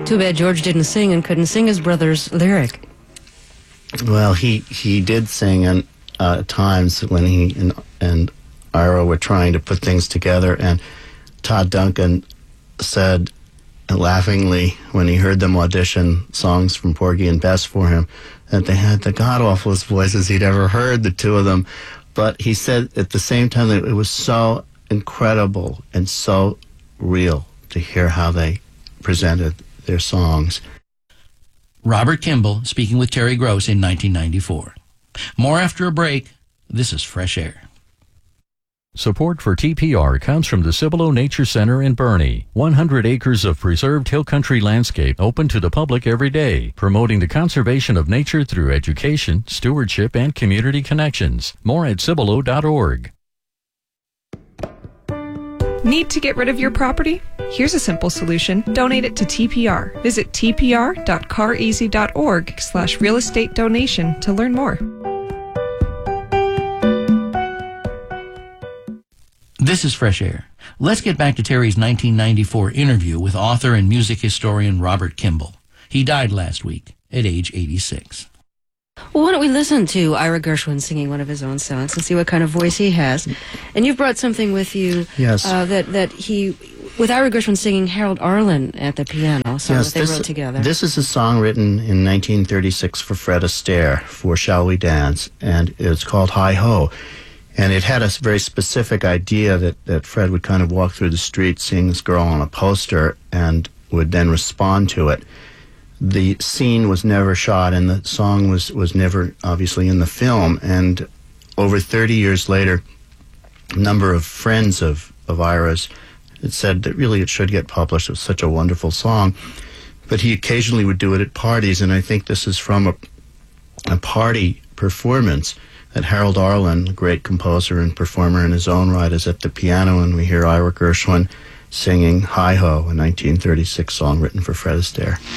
Too bad George didn't sing and couldn't sing his brother's lyric. Well, he did sing at times when he and Ira were trying to put things together, and Todd Duncan said laughingly when he heard them audition songs from Porgy and Bess for him that they had the god-awfulest voices he'd ever heard, the two of them. But he said at the same time that it was so incredible and so real to hear how they presented their songs. Robert Kimball speaking with Terry Gross in 1994. More after a break. This is Fresh Air. Support for TPR comes from the Cibolo Nature Center in Bernie. 100 acres of preserved hill country landscape open to the public every day, promoting the conservation of nature through education, stewardship, and community connections. More at cibolo.org. Need to get rid of your property? Here's a simple solution. Donate it to TPR. Visit tpr.careasy.org/real estate donation to learn more. This is Fresh Air. Let's get back to Terry's 1994 interview with author and music historian Robert Kimball. He died last week at age 86. Well, why don't we listen to Ira Gershwin singing one of his own songs and see what kind of voice he has? And you've brought something with you. Yes. With Ira Gershwin singing Harold Arlen at the piano, so yes, that they wrote together. This is a song written in 1936 for Fred Astaire for Shall We Dance, and it's called Hi Ho. And it had a very specific idea that Fred would kind of walk through the street seeing this girl on a poster and would then respond to it. The scene was never shot, and the song was never obviously in the film. And over 30 years later, a number of friends of Ira's had said that really it should get published. It was such a wonderful song. But he occasionally would do it at parties, and I think this is from a party performance that Harold Arlen, a great composer and performer in his own right, is at the piano, and we hear Ira Gershwin singing Hi Ho, a 1936 song written for Fred Astaire.